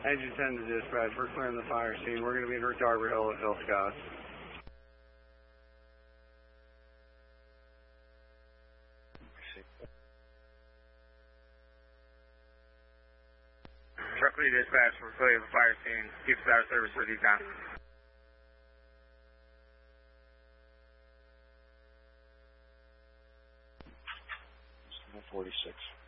Engine 10 to dispatch, we're clearing the fire scene. We're going to be in Rick Arbor Hill at Hill Scouts. Truck Lee dispatch, we're clearing the fire scene. Keep out of service for decon. 46.